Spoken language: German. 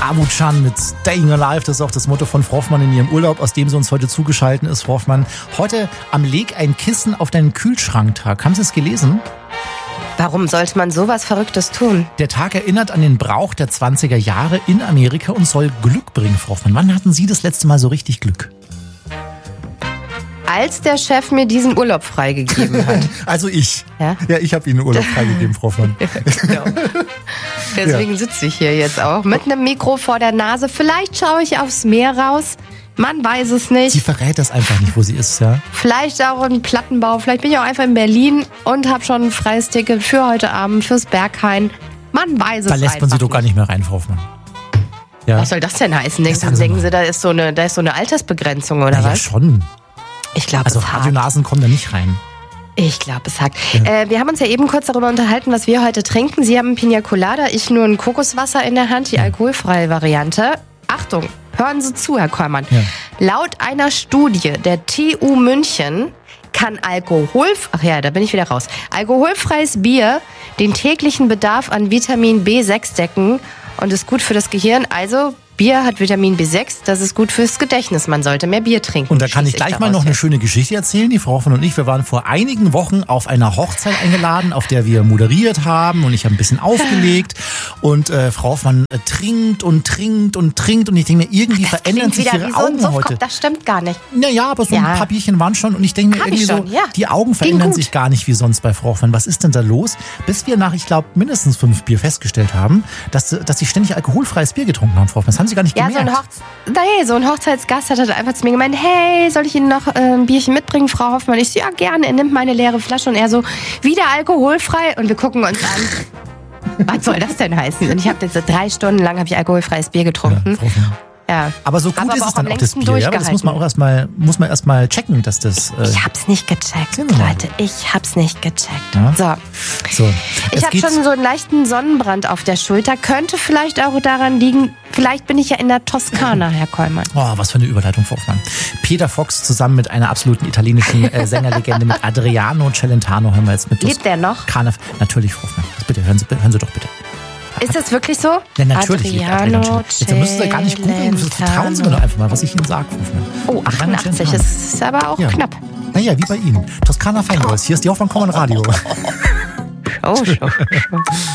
Amu Chan mit Staying Alive, das ist auch das Motto von Frau Hoffmann in ihrem Urlaub, aus dem sie uns heute zugeschaltet ist. Frau Hoffmann, heute am Leg ein Kissen auf deinen Kühlschranktag. Haben Sie es gelesen? Warum sollte man sowas Verrücktes tun? Der Tag erinnert an den Brauch der 20er Jahre in Amerika und soll Glück bringen, Frau Hoffmann. Wann hatten Sie das letzte Mal so richtig Glück? Als der Chef mir diesen Urlaub freigegeben hat. Also ich. Ja, ich habe Ihnen Urlaub freigegeben, Frau Hoffmann. Genau. Deswegen sitze ich hier jetzt auch mit einem Mikro vor der Nase. Vielleicht schaue ich aufs Meer raus. Man weiß es nicht. Sie verrät das einfach nicht, wo sie ist, ja? Vielleicht auch in Plattenbau. Vielleicht bin ich auch einfach in Berlin und habe schon ein freies Ticket für heute Abend, fürs Berghain. Man weiß es einfach. Da lässt man sie doch gar nicht mehr rein, Frau Hoffmann. Ja. Was soll das denn heißen? Denken Sie, da ist so eine Altersbegrenzung oder was? Ja, schon. Ich glaube, also Radionasen kommen da nicht rein. Ich glaube, es hakt. Ja. Wir haben uns ja eben kurz darüber unterhalten, was wir heute trinken. Sie haben Pina Colada, ich nur ein Kokoswasser in der Hand, die alkoholfreie Variante. Achtung, hören Sie zu, Herr Kollmann. Ja. Laut einer Studie der TU München kann alkoholfreies Bier den täglichen Bedarf an Vitamin B6 decken und ist gut für das Gehirn. Also Bier hat Vitamin B6, das ist gut fürs Gedächtnis. Man sollte mehr Bier trinken. Und da kann ich gleich mal noch eine schöne Geschichte erzählen. Die Frau Hoffmann und ich, wir waren vor einigen Wochen auf einer Hochzeit eingeladen, auf der wir moderiert haben und ich habe ein bisschen aufgelegt. Und Frau Hoffmann trinkt und trinkt und trinkt und ich denke mir, irgendwie verändern sich ihre Augen heute. Das stimmt gar nicht. Naja, aber so ein paar Bierchen waren schon und ich denke mir irgendwie so, die Augen verändern sich gar nicht wie sonst bei Frau Hoffmann. Was ist denn da los? Bis wir nach, ich glaube, mindestens 5 Bier festgestellt haben, dass sie ständig alkoholfreies Bier getrunken haben, Frau Hoffmann. Das haben Sie gar nicht gemerkt. So ein Hochzeitsgast hat einfach zu mir gemeint, hey, soll ich Ihnen noch ein Bierchen mitbringen, Frau Hoffmann? Ich so, ja, gerne. Er nimmt meine leere Flasche und er so, wieder alkoholfrei? Und wir gucken uns an. Was soll das denn heißen? Und ich habe jetzt 3 Stunden lang alkoholfreies Bier getrunken. Ja. Aber so gut ist es dann auch das Bier, ja? Das muss man auch erstmal checken, dass das... Ich hab's nicht gecheckt, Leute. Ich hab's nicht gecheckt. Ja? So. Ich habe schon so einen leichten Sonnenbrand auf der Schulter. Könnte vielleicht auch daran liegen, vielleicht bin ich ja in der Toskana, Herr Kollmann. Oh, was für eine Überleitung, Frau Hoffmann. Peter Fox zusammen mit einer absoluten italienischen Sängerlegende, mit Adriano Celentano, hören wir jetzt mit. Lebt der noch? Natürlich, Frau Hoffmann. Bitte, hören Sie doch bitte. Ist das wirklich so? Ja, natürlich. Adriano jetzt müssen Sie gar nicht googeln. Vertrauen Sie mir doch einfach mal, was ich Ihnen sage. Oh, 88, das ist aber auch knapp. Naja, wie bei Ihnen. Toskana Fanboys. Hier ist die Hoffmann Common Radio. Show.